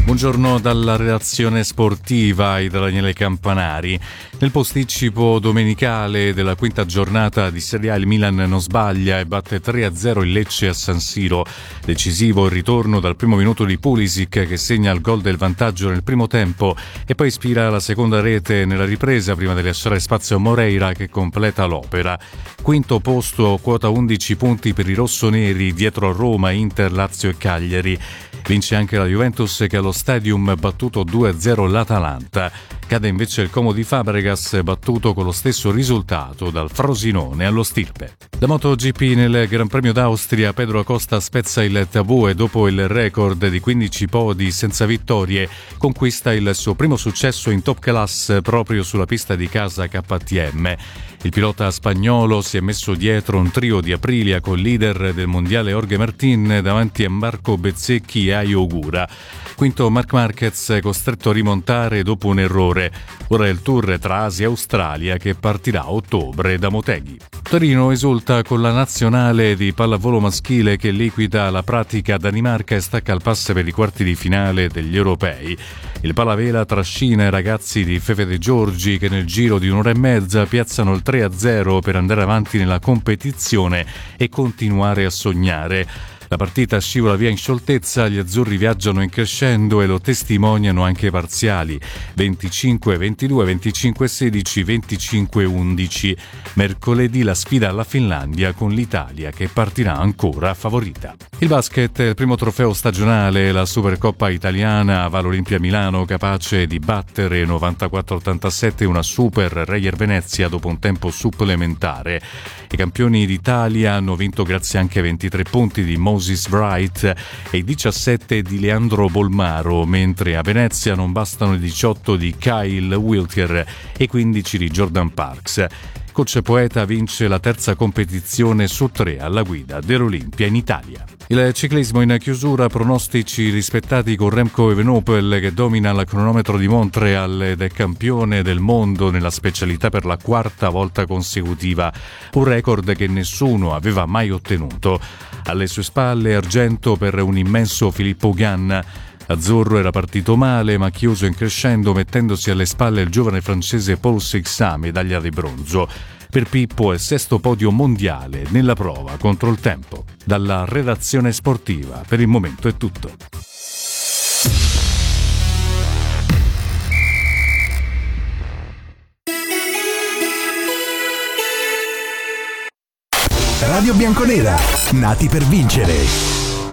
Buongiorno dalla redazione sportiva e da Daniele Campanari. Nel posticipo domenicale della quinta giornata di Serie A il Milan non sbaglia e batte 3-0 il Lecce a San Siro. Decisivo il ritorno dal primo minuto di Pulisic che segna il gol del vantaggio nel primo tempo e poi ispira la seconda rete nella ripresa prima di lasciare spazio a Moreira che completa l'opera. Quinto posto, quota 11 punti per i rossoneri dietro a Roma, Inter, Lazio e Cagliari. Vince anche la Juventus che allo Stadium battuto 2-0 l'Atalanta. Cade invece il Como di Fabregas battuto con lo stesso risultato dal Frosinone allo Stirpe. Da MotoGP nel Gran Premio d'Austria Pedro Acosta spezza il tabù e dopo il record di 15 podi senza vittorie conquista il suo primo successo in top class proprio sulla pista di casa KTM. Il pilota spagnolo si è messo dietro un trio di Aprilia col leader del mondiale Jorge Martin davanti a Marco Bezzecchi e Ayo Ogura. Quinto Marc Marquez costretto a rimontare dopo un errore. Ora è il tour tra Asia e Australia che partirà a ottobre da Motegi. Torino esulta con la nazionale di pallavolo maschile che liquida la pratica Danimarca e stacca il pass per i quarti di finale degli europei. Il Palavela trascina i ragazzi di Fefe De Giorgi che nel giro di un'ora e mezza piazzano il 3-0 per andare avanti nella competizione e continuare a sognare. La partita scivola via in scioltezza, gli azzurri viaggiano in crescendo e lo testimoniano anche i parziali 25-22, 25-16, 25-11. Mercoledì la sfida alla Finlandia con l'Italia che partirà ancora favorita. Il basket, il primo trofeo stagionale, la Supercoppa italiana va all'Olimpia Milano capace di battere 94-87 una Super Reyer Venezia dopo un tempo supplementare. I campioni d'Italia hanno vinto grazie anche ai 23 punti di Moses Wright e i 17 di Leandro Bolmaro, mentre a Venezia non bastano i 18 di Kyle Wilker e i 15 di Jordan Parks. Coach Poeta vince la terza competizione su 3 alla guida dell'Olimpia in Italia. Il ciclismo in chiusura, pronostici rispettati con Remco Evenepoel che domina il cronometro di Montreal ed è campione del mondo nella specialità per la quarta volta consecutiva, un record che nessuno aveva mai ottenuto. Alle sue spalle argento per un immenso Filippo Ganna. Azzurro era partito male ma chiuso in crescendo mettendosi alle spalle il giovane francese Paul Sixat, medaglia di bronzo. Per Pippo è sesto podio mondiale nella prova contro il tempo. Dalla redazione sportiva per il momento è tutto. Radio Bianconera, nati per vincere.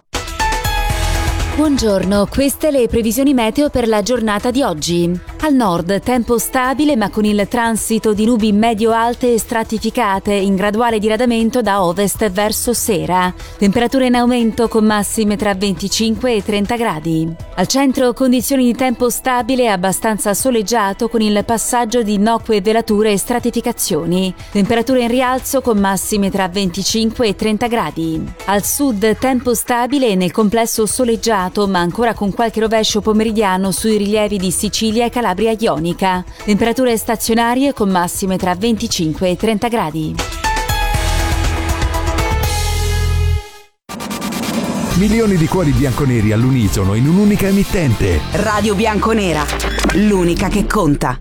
Buongiorno, queste le previsioni meteo per la giornata di oggi. Al nord tempo stabile ma con il transito di nubi medio-alte e stratificate in graduale diradamento da ovest verso sera. Temperature in aumento con massime tra 25 e 30 gradi. Al centro condizioni di tempo stabile e abbastanza soleggiato con il passaggio di innocue velature e stratificazioni. Temperature in rialzo con massime tra 25 e 30 gradi. Al sud tempo stabile e nel complesso soleggiato ma ancora con qualche rovescio pomeridiano sui rilievi di Sicilia e Calabria ionica. Temperature stazionarie con massime tra 25 e 30 gradi. Milioni di cuori bianconeri all'unisono in un'unica emittente. Radio Bianconera, l'unica che conta.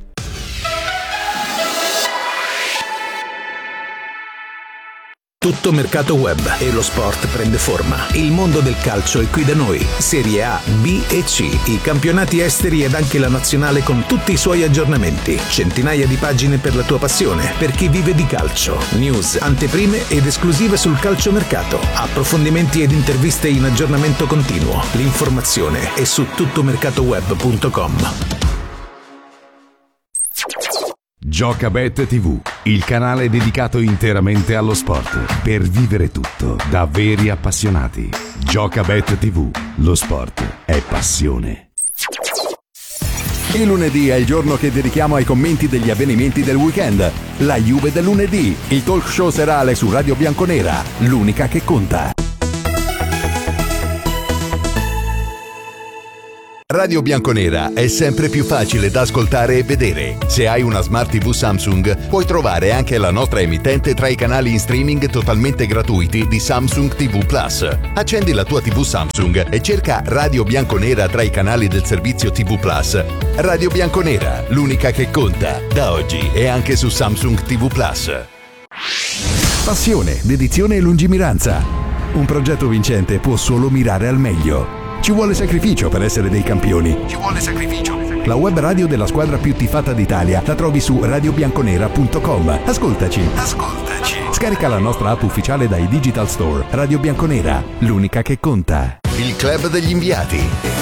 Tutto mercato web e lo sport prende forma. Il mondo del calcio è qui da noi. Serie A, B e C, i campionati esteri ed anche la nazionale con tutti i suoi aggiornamenti. Centinaia di pagine per la tua passione, per chi vive di calcio. News, anteprime ed esclusive sul calciomercato. Approfondimenti ed interviste in aggiornamento continuo. L'informazione è su tuttomercatoweb.com. Giocabet TV, il canale dedicato interamente allo sport, per vivere tutto da veri appassionati. Giocabet TV, lo sport è passione. Il lunedì è il giorno che dedichiamo ai commenti degli avvenimenti del weekend. La Juve del lunedì, il talk show serale su Radio Bianconera, l'unica che conta. Radio Bianconera è sempre più facile da ascoltare e vedere. Se hai una Smart TV Samsung, puoi trovare anche la nostra emittente tra i canali in streaming totalmente gratuiti di Samsung TV Plus. Accendi la tua TV Samsung e cerca Radio Bianconera tra i canali del servizio TV Plus. Radio Bianconera, l'unica che conta. Da oggi è anche su Samsung TV Plus. Passione, dedizione e lungimiranza. Un progetto vincente può solo mirare al meglio. Ci vuole sacrificio per essere dei campioni. Ci vuole sacrificio. La web radio della squadra più tifata d'Italia la trovi su radiobianconera.com. Ascoltaci. Scarica la nostra app ufficiale dai Digital Store. Radio Bianconera, l'unica che conta. Il club degli inviati.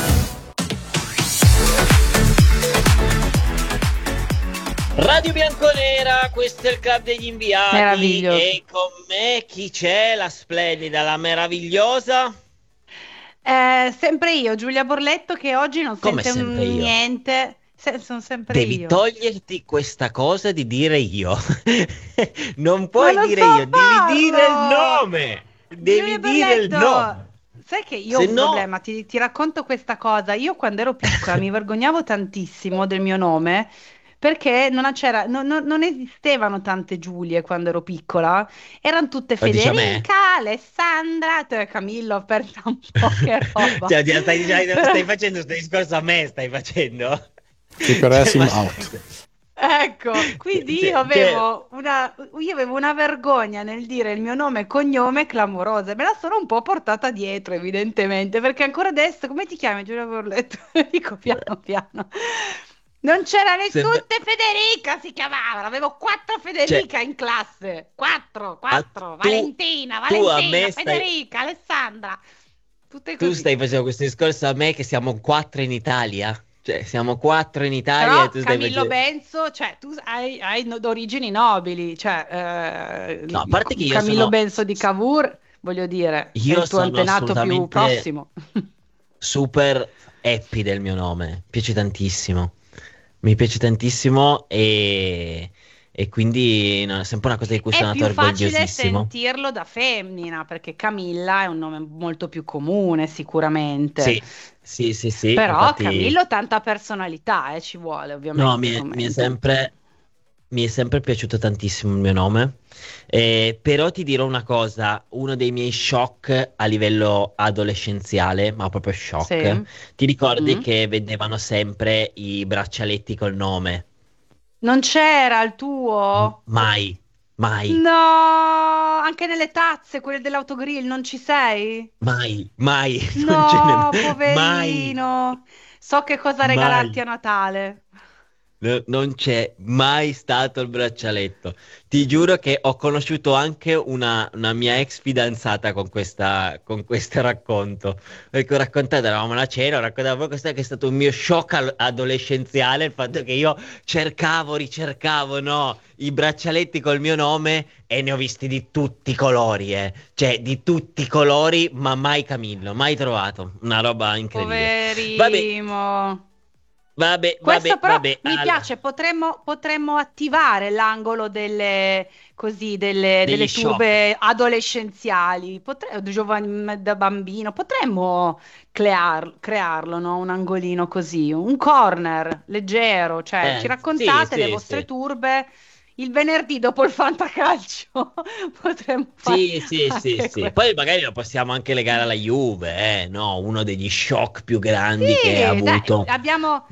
Radio Bianconera, questo è il club degli inviati. Meraviglioso. E con me chi c'è? La splendida, la meravigliosa. Sempre io, Giulia Borletto, che oggi non Come sente sempre io? niente. Sono sempre Devi io. toglierti questa cosa di dire io. Non puoi non dire so io, farlo! devi dire il nome. Devi Giulia dire il Borletto, nome. sai che io Se ho un no- problema, ti racconto questa cosa. Io quando ero piccola mi vergognavo tantissimo del mio nome. Perché non esistevano tante Giulie quando ero piccola, erano tutte Lo dici a me? Federica, Alessandra, Camillo, ho aperto un po' che roba. Cioè, stai facendo questo discorso a me, stai facendo? Out. Ecco, quindi io avevo una vergogna nel dire il mio nome e cognome clamorosa, me la sono un po' portata dietro evidentemente, perché ancora adesso, come ti chiami Giulia Borletto? Dico piano piano. Non c'era nessun Federica, si chiamava, avevo 4 Federica in classe, 4, Valentina, Federica, Alessandra, tutte così. Tu stai facendo questo discorso a me che siamo 4 in Italia? Cioè, siamo 4 in Italia Però e tu stai Camillo facendo... Benso, cioè tu hai origini nobili, cioè No, a parte che io Camillo sono- Benso di Cavour, voglio dire, è Io il tuo sono antenato più assolutamente- prossimo. super happy del mio nome, mi piace tantissimo e quindi no, è sempre una cosa di cui È sono più andato facile orgogliosissimo. sentirlo da femmina, perché Camilla è un nome molto più comune sicuramente. Sì, Però infatti- Camillo tanta personalità, ci vuole ovviamente. No, mi è sempre piaciuto tantissimo il mio nome, però ti dirò una cosa, uno dei miei shock a livello adolescenziale, ma proprio shock, Sì. ti ricordi Mm. che vendevano sempre i braccialetti col nome? Non c'era il tuo? Mai. No, anche nelle tazze, quelle dell'autogrill, non ci sei? Mai, non No, ce n'è mai. poverino. So che cosa Mai. regalarti a Natale. Non c'è mai stato il braccialetto. Ti giuro che ho conosciuto anche una mia ex fidanzata con questo racconto. Perché ho raccontato, eravamo alla cena, ho raccontato proprio questo che è stato un mio shock adolescenziale, il fatto che io ricercavo, no, i braccialetti col mio nome e ne ho visti di tutti i colori, Cioè, di tutti i colori, ma mai Camillo, mai trovato. Una roba incredibile. Poverino. Questo però mi allora. piace, potremmo attivare l'angolo delle Degli turbe adolescenziali, da bambino, potremmo crearlo, no? Un angolino così, un corner leggero, cioè ci raccontate le vostre turbe. Il venerdì dopo il fantacalcio potremmo fare Sì. quello. Poi magari lo possiamo anche legare alla Juve, no? Uno degli shock più grandi che ha Sì, dai, avuto. abbiamo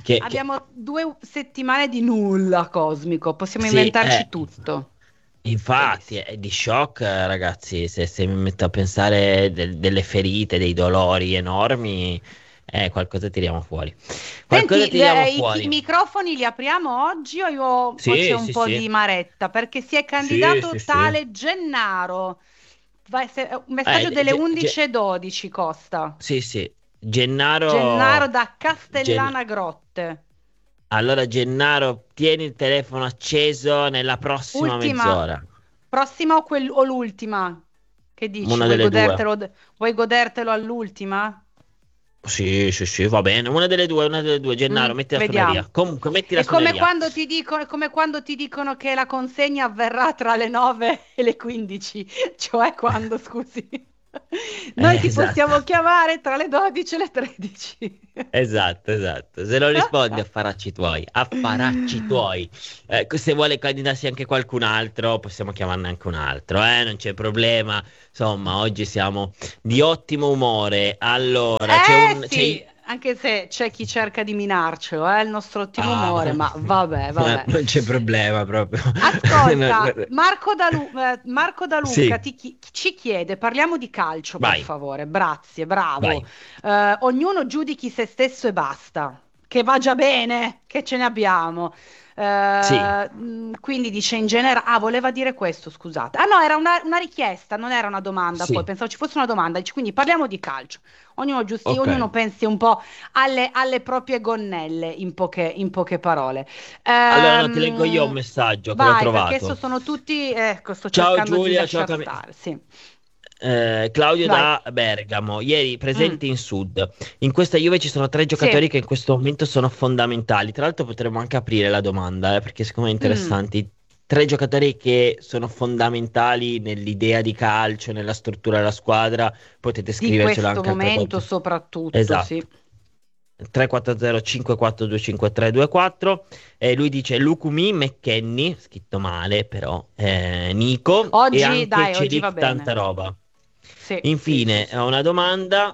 2 settimane di nulla cosmico, possiamo Sì, inventarci tutto. Infatti, è di shock, ragazzi. Se mi metto a pensare delle ferite, dei dolori enormi, qualcosa tiriamo fuori. Senti, fuori. i microfoni li apriamo oggi o Sì, c'è un sì, po' sì. di maretta? Perché si è candidato sì, sì. tale Gennaro. Un messaggio delle 11:12 costa. Sì. Gennaro Da Castellana Grotte. Allora, Gennaro, tieni il telefono acceso nella prossima Ultima. mezz'ora. Prossima o l'ultima? Che dici? Una Vuoi delle due. vuoi godertelo all'ultima? Sì, va bene. Una delle due, Gennaro, metti la vediamo. suoneria. Comunque, metti la È come suoneria. quando ti dicono che la consegna avverrà tra le 9 e le 15. Cioè quando, scusi? Noi ti Esatto. possiamo chiamare tra le 12 e le 13. Esatto, esatto. Se non rispondi, affaracci tuoi, affaracci tuoi. Se vuole candidarsi anche qualcun altro, possiamo chiamarne anche un altro, non c'è problema. Insomma, oggi siamo di ottimo umore. Allora, Sì, anche se c'è chi cerca di minarcelo, il nostro ottimo Ah, umore, ma vabbè. non c'è problema proprio. Ascolta, Marco Da Sì, Luca ci chiede, parliamo di calcio per vai, favore, grazie, bravo. vai. Ognuno giudichi se stesso e basta, che va già bene, che ce ne abbiamo. Sì, Quindi dice in generale, voleva dire questo, scusate. Ah no, era una richiesta, non era una domanda, poi sì, pensavo ci fosse una domanda, dice, quindi parliamo di calcio. ok. Ognuno pensi un po' alle proprie gonnelle, in poche parole. Allora, no, ti leggo io un messaggio che l'ho Vai, perché trovato. adesso sono tutti, ecco, sto Ciao cercando di Giulia, ciao lasciar Camilla. stare, sì. Claudio Vai. da Bergamo, ieri Mm, presente in Sud. In questa Juve ci sono tre sì. giocatori che in questo momento sono fondamentali. Tra l'altro potremmo anche aprire la domanda, perché secondo me è Mm, interessanti. Tre giocatori che sono fondamentali nell'idea di calcio, nella struttura della squadra. Potete di scrivercelo questo anche al momento 340. soprattutto, sì. Esatto. 340 542 5324 e lui dice Lukumi, McKennie, scritto male però, Nico e anche Oggi va Celic bene. tanta roba. Sì, sì, sì, Infine, sì. ho una domanda,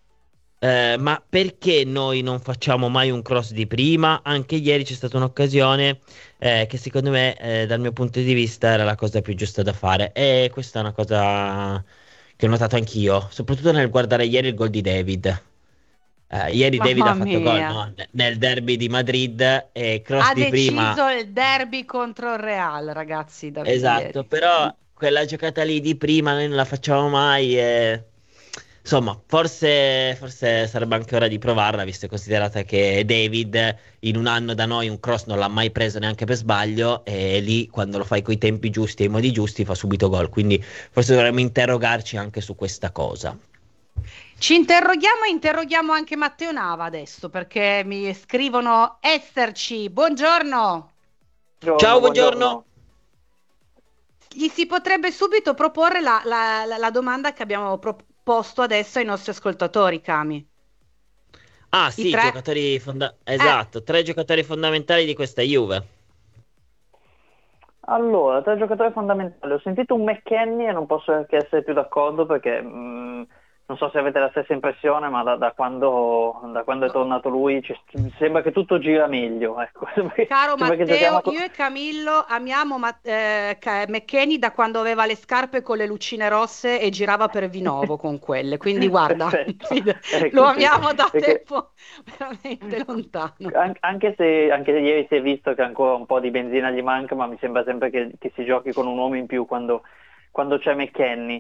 ma perché noi non facciamo mai un cross di prima? Anche ieri c'è stata un'occasione che secondo me, dal mio punto di vista, era la cosa più giusta da fare. E questa è una cosa che ho notato anch'io, soprattutto nel guardare ieri il gol di David. Ieri David Mamma ha fatto gol, mia. no? Nel derby di Madrid e cross Ha di prima, deciso il derby contro il Real, ragazzi, David esatto, ieri. però quella giocata lì di prima noi non la facciamo mai e insomma, forse sarebbe anche ora di provarla, visto e considerata che David in un anno da noi un cross non l'ha mai preso neanche per sbaglio e lì quando lo fai coi tempi giusti e i modi giusti fa subito gol, quindi forse dovremmo interrogarci anche su questa cosa. Ci interroghiamo e interroghiamo anche Matteo Nava adesso, perché mi scrivono esserci. Buongiorno. Ciao, Buongiorno, buongiorno. buongiorno. Gli si potrebbe subito proporre la domanda che abbiamo proposto adesso ai nostri ascoltatori, Cami. Ah I sì, tre? Eh, esatto, tre giocatori fondamentali di questa Juve. Allora, tre giocatori fondamentali. Ho sentito un McKennie e non posso che essere più d'accordo perché non so se avete la stessa impressione, ma da quando è tornato lui sembra che tutto gira meglio. Ecco. Caro Sembra che giochiamo Matteo, io e Camillo amiamo McKennie da quando aveva le scarpe con le lucine rosse e girava per Vinovo con quelle, quindi guarda, Perfetto. lo Ecco, sì. amiamo da Perché tempo veramente lontano. anche se ieri si è visto che ancora un po' di benzina gli manca, ma mi sembra sempre che si giochi con un uomo in più quando c'è McKennie.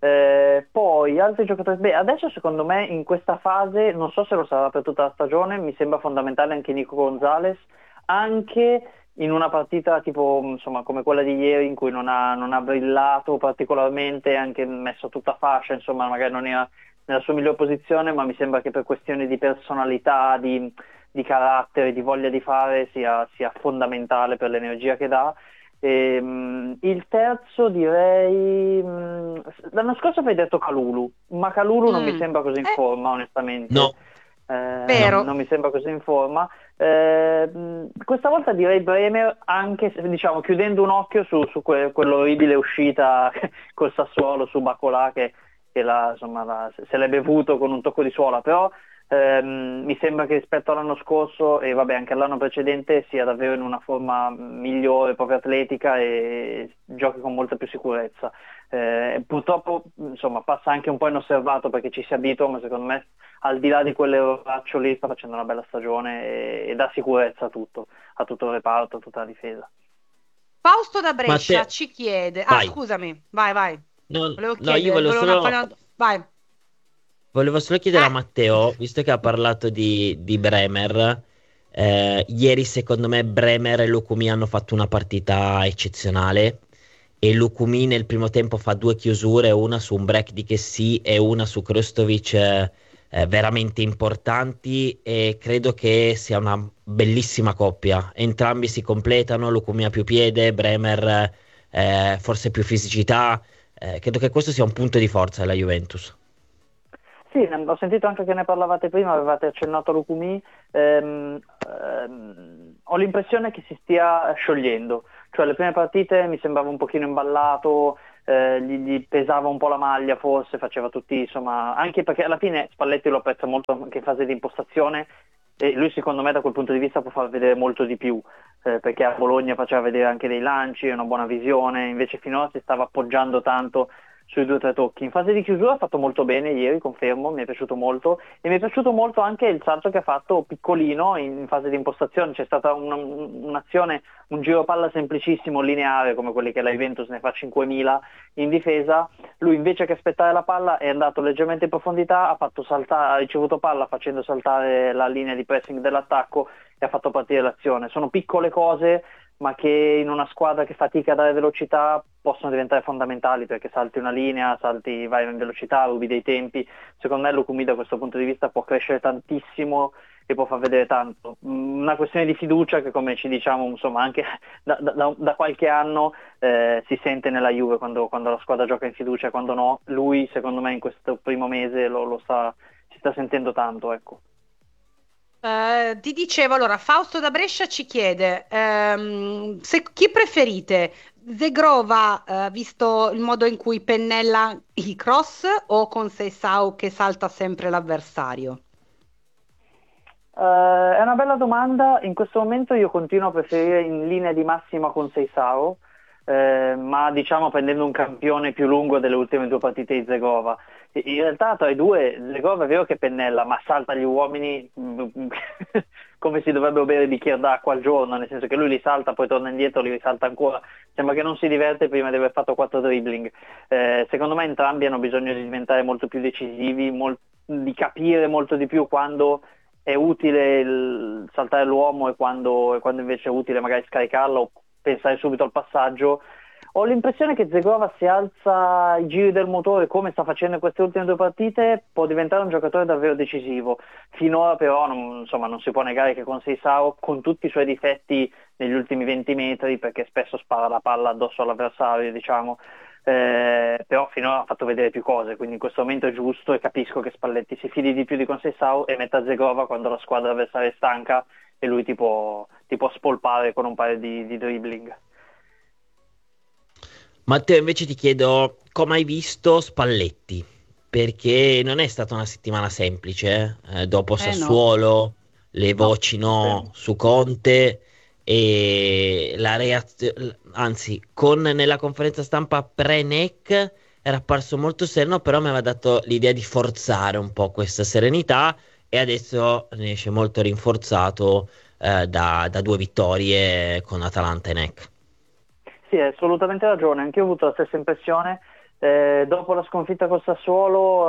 Poi altri giocatori. Beh, adesso secondo me in questa fase, non so se lo sarà per tutta la stagione, mi sembra fondamentale anche Nico Gonzalez, anche in una partita tipo insomma come quella di ieri in cui non ha brillato particolarmente, anche messo tutta fascia, insomma magari non era nella sua miglior posizione, ma mi sembra che per questioni di personalità, di carattere, di voglia di fare sia fondamentale per l'energia che dà. Il terzo direi l'anno scorso avevi detto Kalulu, ma Kalulu non mi sembra così in forma onestamente. No, Vero. Non mi sembra così in forma. Questa volta direi Bremer, anche se, diciamo, chiudendo un occhio su quell'orribile uscita col Sassuolo su Bacolà che se l'è bevuto con un tocco di suola, però mi sembra che rispetto all'anno scorso e vabbè anche all'anno precedente sia davvero in una forma migliore, proprio atletica, e giochi con molta più sicurezza. Purtroppo insomma passa anche un po' inosservato perché ci si abitua, ma secondo me al di là di quell'erroraccio lì sta facendo una bella stagione e dà sicurezza a tutto il reparto, a tutta la difesa. Fausto da Brescia Matteo, ci chiede. vai. Scusami, vai. No, Volevo no, io chiedere, vai. volevo solo chiedere a Matteo, visto che ha parlato di Bremer, ieri secondo me Bremer e Lukumi hanno fatto una partita eccezionale e Lukumi nel primo tempo fa due chiusure, una su un break di Kessie e una su Krstovic, veramente importanti, e credo che sia una bellissima coppia. Entrambi si completano, Lukumi ha più piede, Bremer forse più fisicità. credo che questo sia un punto di forza della Juventus. Sì, ho sentito anche che ne parlavate prima, avevate accennato a Lukumi. Ho l'impressione che si stia sciogliendo, cioè le prime partite mi sembrava un pochino imballato, gli pesava un po' la maglia forse, faceva tutti, insomma, anche perché alla fine Spalletti lo apprezza molto anche in fase di impostazione, e lui secondo me da quel punto di vista può far vedere molto di più, perché a Bologna faceva vedere anche dei lanci, una buona visione, invece finora si stava appoggiando tanto sui 2 o 3 tocchi. In fase di chiusura ha fatto molto bene ieri, confermo, mi è piaciuto molto, e mi è piaciuto molto anche il salto che ha fatto piccolino in fase di impostazione. C'è stata un'azione, un giro palla semplicissimo, lineare, come quelli che la Juventus ne fa 5.000 in difesa. Lui invece che aspettare la palla è andato leggermente in profondità, ha ricevuto palla facendo saltare la linea di pressing dell'attacco e ha fatto partire l'azione. Sono piccole cose, ma che in una squadra che fatica a dare velocità possono diventare fondamentali, perché salti una linea, vai in velocità, rubi dei tempi. Secondo me Lukumi da questo punto di vista può crescere tantissimo e può far vedere tanto. Una questione di fiducia che, come ci diciamo, insomma, anche da qualche anno si sente nella Juve quando la squadra gioca in fiducia e quando no. Lui secondo me in questo primo mese si sta sentendo tanto, ecco. Ti dicevo, allora, Fausto da Brescia ci chiede chi preferite, Zegrova, visto il modo in cui pennella i cross, o Conceição che salta sempre l'avversario? È una bella domanda. In questo momento io continuo a preferire in linea di massima Conceição, ma diciamo prendendo un campione più lungo delle ultime 2 partite di Zegrova. In realtà tra i due Zegrova è vero che pennella, ma salta gli uomini come si dovrebbero bere bicchiere d'acqua al giorno, nel senso che lui li salta, poi torna indietro, li risalta ancora. Sembra che non si diverte prima di aver fatto 4 dribbling. Secondo me entrambi hanno bisogno di diventare molto più decisivi, di capire molto di più quando è utile saltare l'uomo e quando invece è utile magari scaricarlo o pensare subito al passaggio. Ho l'impressione che Zegrova, se alza i giri del motore come sta facendo in queste ultime 2 partite, può diventare un giocatore davvero decisivo. Finora però non si può negare che Conceição, con tutti i suoi difetti negli ultimi 20 metri, perché spesso spara la palla addosso all'avversario, diciamo, però finora ha fatto vedere più cose, quindi in questo momento è giusto, e capisco che Spalletti si fidi di più di Conceição e metta Zegrova quando la squadra avversaria è stanca e lui ti può spolpare con un paio di dribbling. Matteo, invece ti chiedo come hai visto Spalletti, perché non è stata una settimana semplice, dopo Sassuolo, le voci su Conte e la reazione, anzi nella conferenza stampa pre-NEC era apparso molto sereno, però mi aveva dato l'idea di forzare un po' questa serenità, e adesso ne esce molto rinforzato da 2 vittorie con Atalanta e NEC. Sì, hai assolutamente ragione, anche io ho avuto la stessa impressione. Dopo la sconfitta col Sassuolo,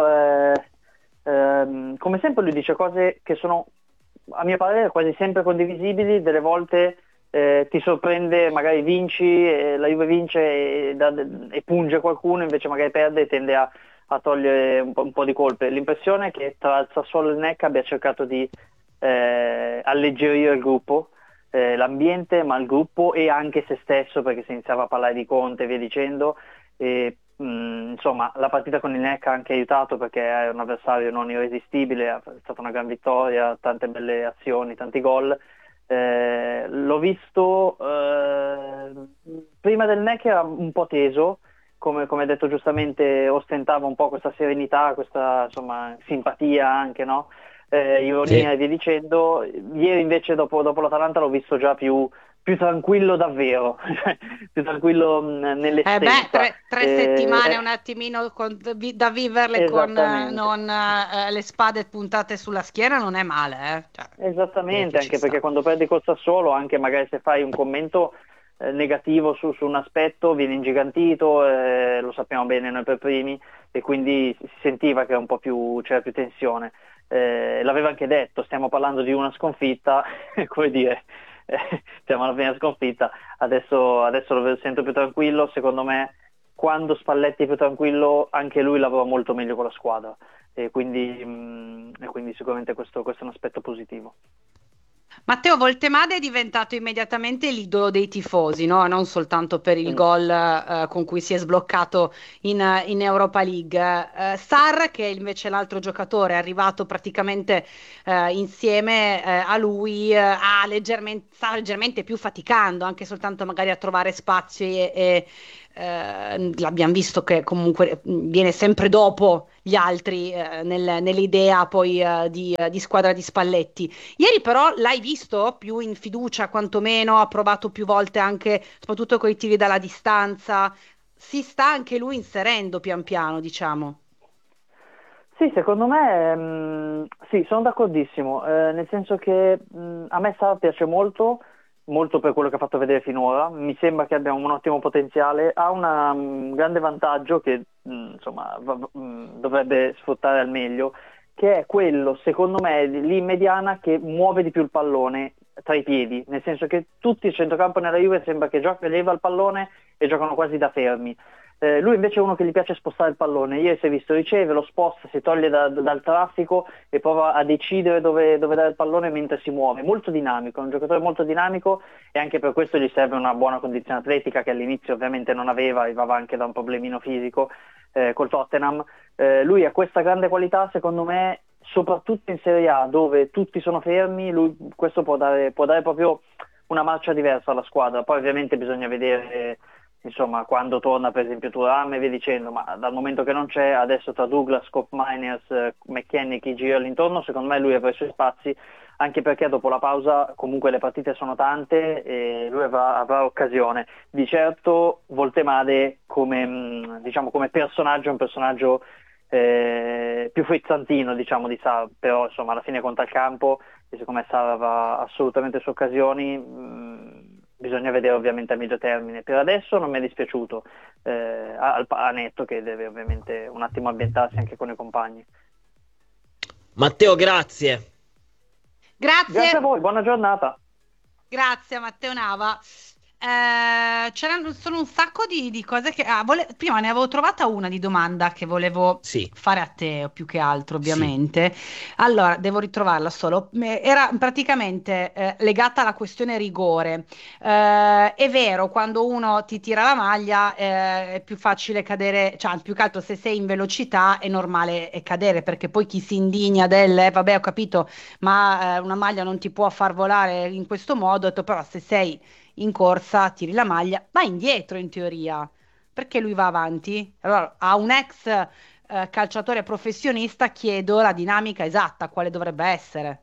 come sempre lui dice cose che sono, a mio parere, quasi sempre condivisibili. Delle volte ti sorprende, magari vinci, la Juve vince e punge qualcuno, invece magari perde e tende a togliere un po' di colpe. L'impressione è che tra il Sassuolo e il NEC abbia cercato di alleggerire il gruppo, l'ambiente, ma il gruppo e anche se stesso, perché si iniziava a parlare di Conte e via dicendo. Insomma, la partita con il NEC ha anche aiutato, perché è un avversario non irresistibile, è stata una gran vittoria, tante belle azioni, tanti gol. L'ho visto prima del NEC era un po' teso, come hai detto giustamente, ostentava un po' questa serenità, questa, insomma, simpatia anche, no? Ironia e via dicendo. Ieri invece dopo l'Atalanta l'ho visto già più tranquillo davvero, più tranquillo nell'essenza. Tre settimane un attimino da viverle con non le spade puntate sulla schiena non è male. Esattamente, anche perché quando perdi col Sassuolo, anche magari se fai un commento negativo su un aspetto, viene ingigantito, lo sappiamo bene noi per primi, e quindi si sentiva che c'era più tensione. L'aveva anche detto, stiamo parlando di una sconfitta, come dire, siamo alla prima sconfitta, adesso lo sento più tranquillo. Secondo me quando Spalletti è più tranquillo anche lui lavora molto meglio con la squadra, e quindi sicuramente questo è un aspetto positivo. Matteo Voltemade è diventato immediatamente l'idolo dei tifosi, no? Non soltanto per il gol con cui si è sbloccato in Europa League. Sarr, che è invece l'altro giocatore, è arrivato praticamente insieme a lui, sta leggermente più faticando, anche soltanto magari a trovare spazi l'abbiamo visto che comunque viene sempre dopo gli altri nell'idea poi di squadra di Spalletti. Ieri però l'hai visto più in fiducia, quantomeno, ha provato più volte anche, soprattutto con i tiri dalla distanza, si sta anche lui inserendo pian piano, diciamo. Sì, secondo me sì, sono d'accordissimo, nel senso che a me Sara piace molto, molto per quello che ha fatto vedere finora, mi sembra che abbia un ottimo potenziale, ha un grande vantaggio che insomma dovrebbe sfruttare al meglio, che è quello, secondo me, lì in mediana, che muove di più il pallone tra i piedi, nel senso che tutti il centrocampo nella Juve sembra che leva il pallone e giocano quasi da fermi. Lui invece è uno che gli piace spostare il pallone. Ieri si è visto, riceve, lo sposta, si toglie dal traffico e prova a decidere dove dare il pallone mentre si muove. Molto dinamico, è un giocatore molto dinamico e anche per questo gli serve una buona condizione atletica che all'inizio ovviamente non aveva, arrivava anche da un problemino fisico col Tottenham. Lui ha questa grande qualità, secondo me, soprattutto in Serie A dove tutti sono fermi, lui questo può dare proprio una marcia diversa alla squadra. Poi ovviamente bisogna vedere insomma quando torna per esempio Thuram e via dicendo, ma dal momento che non c'è adesso tra Douglas, Scott Miners, McKennie, chi gira all'intorno, secondo me lui avrà i suoi spazi, anche perché dopo la pausa comunque le partite sono tante e lui avrà occasione. Di certo Voltemade come personaggio è un personaggio più frizzantino diciamo di Sarr, però insomma alla fine conta il campo e secondo me Sarr avrà assolutamente le sue occasioni. Bisogna vedere ovviamente a medio termine. Per adesso non mi è dispiaciuto, a netto che deve ovviamente un attimo ambientarsi anche con i compagni. Matteo, grazie. Grazie a voi, buona giornata. Grazie a Matteo Nava. C'erano solo un sacco di cose che prima ne avevo trovata una di domanda che volevo fare a te più che altro ovviamente. Allora devo ritrovarla solo, era praticamente legata alla questione rigore. È vero, quando uno ti tira la maglia è più facile cadere, cioè più che altro se sei in velocità è normale cadere, perché poi chi si indigna vabbè ho capito, ma una maglia non ti può far volare in questo modo, ho detto, però se sei in corsa, tiri la maglia, va indietro in teoria, perché lui va avanti? Allora, a un ex calciatore professionista chiedo la dinamica esatta, quale dovrebbe essere.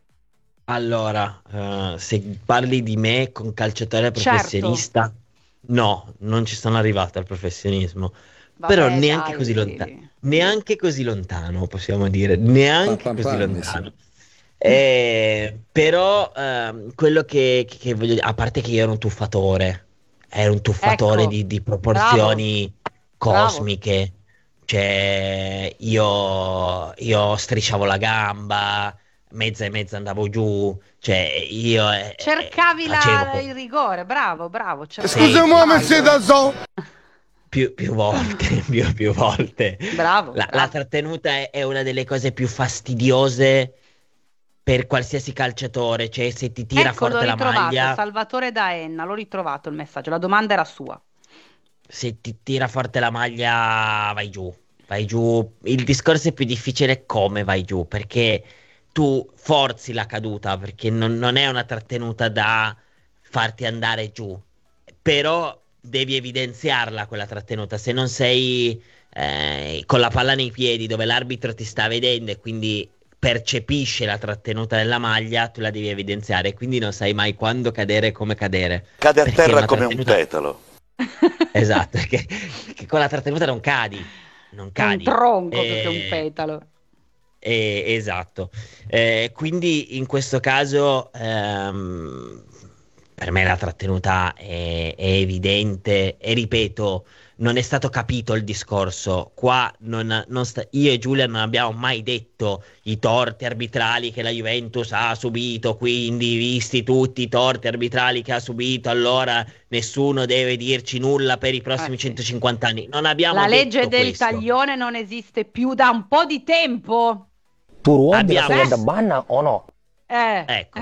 Allora, se parli di me con calciatore professionista, certo. No, non ci sono arrivato al professionismo. Vabbè, però neanche così lontano, neanche così lontano, possiamo dire, neanche così lontano. Però quello che voglio dire, a parte che io ero un tuffatore, ecco, di proporzioni cosmiche. Cioè io strisciavo la gamba, mezza e mezza andavo giù, cioè io cercavi il rigore, bravo. Più volte, più volte. Bravo. La trattenuta è una delle cose più fastidiose per qualsiasi calciatore, cioè se ti tira forte la maglia. Salvatore D'Aenna, l'ho ritrovato il messaggio, la domanda era sua. Se ti tira forte la maglia vai giù. Il discorso è più difficile come vai giù, perché tu forzi la caduta, perché non è una trattenuta da farti andare giù, però devi evidenziarla quella trattenuta, se non sei con la palla nei piedi dove l'arbitro ti sta vedendo e quindi percepisce la trattenuta della maglia, tu la devi evidenziare, quindi non sai mai quando cadere e come cadere. Cade a terra come un petalo. Esatto, perché con la trattenuta non cadi. Un tronco più che un petalo. Esatto. Quindi in questo caso per me la trattenuta è evidente e ripeto, non è stato capito il discorso. Qua io e Giulia non abbiamo mai detto i torti arbitrali che la Juventus ha subito, quindi visti tutti i torti arbitrali che ha subito, allora nessuno deve dirci nulla per i prossimi 150 anni. Non abbiamo la detto legge del questo. taglione non esiste più da un po' di tempo. Turuan della banna o no? Ecco.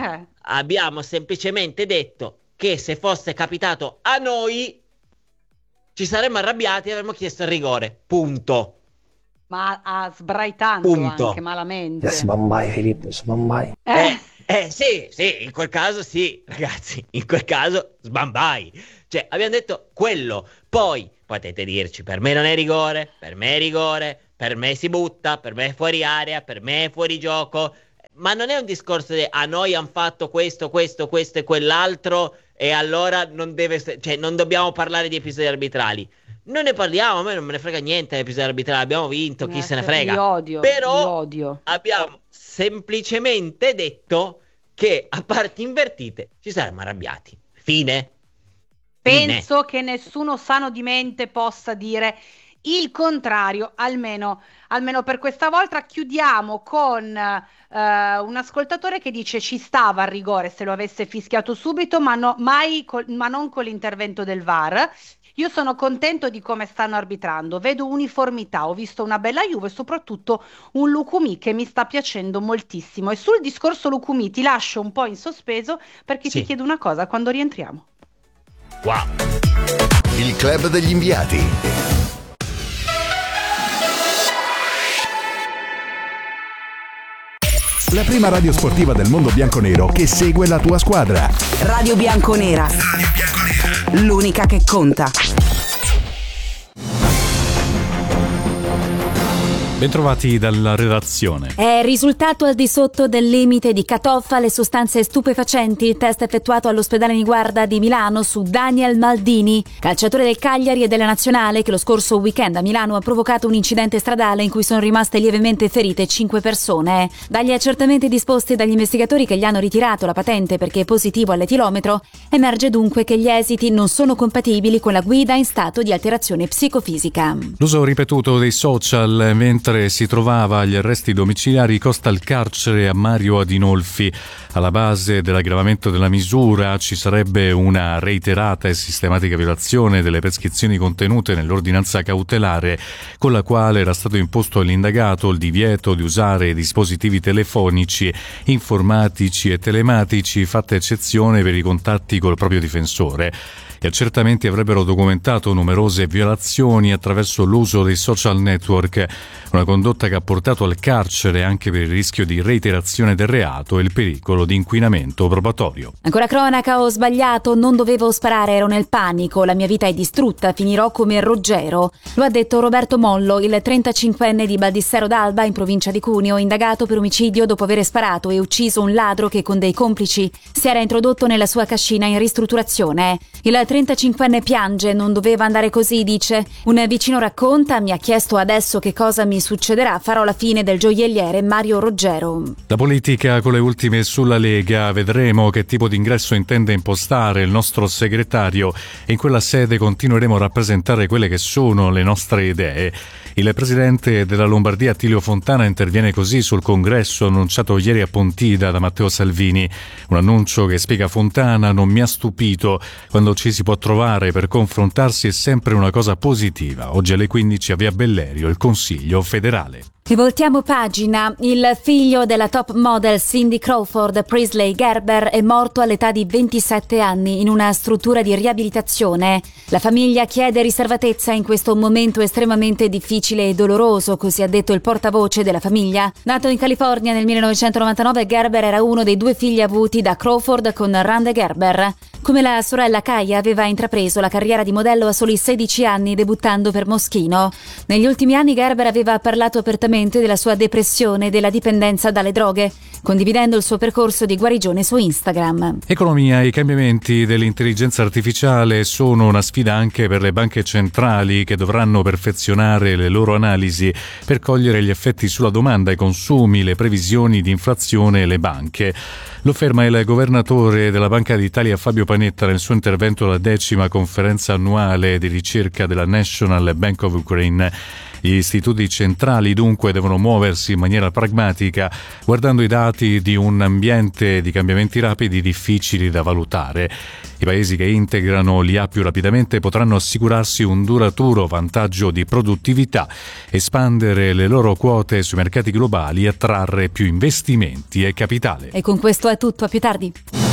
abbiamo semplicemente detto che se fosse capitato a noi ci saremmo arrabbiati e avremmo chiesto il rigore, punto. Ma sbraitando Punto. anche malamente. Sbambai, Filippo, sbambai. Sì, in quel caso sì, ragazzi, in quel caso sbambai. Cioè, abbiamo detto quello. Poi potete dirci, per me non è rigore, per me è rigore, per me si butta, per me è fuori area, per me è fuori gioco. Ma non è un discorso di a noi hanno fatto questo e quell'altro e allora non dobbiamo parlare di episodi arbitrali. Non ne parliamo, a me non me ne frega niente di episodi arbitrali, abbiamo vinto, chi se ne frega. Però abbiamo semplicemente detto che a parti invertite ci saremmo arrabbiati. Fine. Penso che nessuno sano di mente possa dire il contrario, almeno per questa volta. Chiudiamo con un ascoltatore che dice ci stava al rigore se lo avesse fischiato subito, ma non con l'intervento del VAR. Io sono contento di come stanno arbitrando, vedo uniformità, ho visto una bella Juve e soprattutto un Lukumi che mi sta piacendo moltissimo. E sul discorso Lukumi ti lascio un po' in sospeso perché ti chiedo una cosa, quando rientriamo? Wow. Il club degli inviati. La prima radio sportiva del mondo bianconero che segue la tua squadra. Radio Bianconera. L'unica che conta. Bentrovati dalla redazione. È risultato al di sotto del limite di cut-off alle sostanze stupefacenti il test effettuato all'ospedale Niguarda di Milano su Daniel Maldini, calciatore del Cagliari e della Nazionale, che lo scorso weekend a Milano ha provocato un incidente stradale in cui sono rimaste lievemente ferite 5 persone. Dagli accertamenti disposti dagli investigatori che gli hanno ritirato la patente perché è positivo all'etilometro, emerge dunque che gli esiti non sono compatibili con la guida in stato di alterazione psicofisica. L'uso ripetuto dei social mentre si trovava agli arresti domiciliari costa il carcere a Mario Adinolfi. Alla base dell'aggravamento della misura ci sarebbe una reiterata e sistematica violazione delle prescrizioni contenute nell'ordinanza cautelare, con la quale era stato imposto all'indagato il divieto di usare dispositivi telefonici, informatici e telematici, fatta eccezione per i contatti col proprio difensore. Gli accertamenti avrebbero documentato numerose violazioni attraverso l'uso dei social network, una condotta che ha portato al carcere anche per il rischio di reiterazione del reato e il pericolo di inquinamento probatorio. Ancora cronaca, ho sbagliato, non dovevo sparare, ero nel panico, la mia vita è distrutta, finirò come Ruggero. Lo ha detto Roberto Mollo, il 35enne di Baldissero d'Alba in provincia di Cuneo, indagato per omicidio dopo aver sparato e ucciso un ladro che con dei complici si era introdotto nella sua cascina in ristrutturazione. Il 35enne piange, non doveva andare così, dice. Un vicino racconta, mi ha chiesto adesso che cosa mi succederà, farò la fine del gioielliere Mario Ruggero. La politica con le ultime sulla Lega, vedremo che tipo di ingresso intende impostare il nostro segretario e in quella sede continueremo a rappresentare quelle che sono le nostre idee. Il presidente della Lombardia Attilio Fontana interviene così sul congresso annunciato ieri a Pontida da Matteo Salvini. Un annuncio che, spiega Fontana, non mi ha stupito. Quando ci si può trovare per confrontarsi è sempre una cosa positiva. Oggi alle 15 a Via Bellerio il Consiglio federale. E voltiamo pagina. Il figlio della top model Cindy Crawford, Priestley Gerber, è morto all'età di 27 anni in una struttura di riabilitazione. La famiglia chiede riservatezza in questo momento estremamente difficile e doloroso, così ha detto il portavoce della famiglia. Nato in California nel 1999, Gerber era uno dei 2 figli avuti da Crawford con Rand Gerber. Come la sorella Kaya, aveva intrapreso la carriera di modello a soli 16 anni, debuttando per Moschino. Negli ultimi anni Gerber aveva parlato apertamente della sua depressione e della dipendenza dalle droghe, condividendo il suo percorso di guarigione su Instagram. Economia. I cambiamenti dell'intelligenza artificiale sono una sfida anche per le banche centrali, che dovranno perfezionare le loro analisi per cogliere gli effetti sulla domanda, i consumi, le previsioni di inflazione e le banche. Lo afferma il governatore della Banca d'Italia Fabio Panetta nel suo intervento alla 10ª conferenza annuale di ricerca della National Bank of Ukraine. Gli istituti centrali dunque devono muoversi in maniera pragmatica, guardando i dati di un ambiente di cambiamenti rapidi difficili da valutare. I paesi che integrano l'IA più rapidamente potranno assicurarsi un duraturo vantaggio di produttività, espandere le loro quote sui mercati globali e attrarre più investimenti e capitale. E con questo è tutto, a più tardi.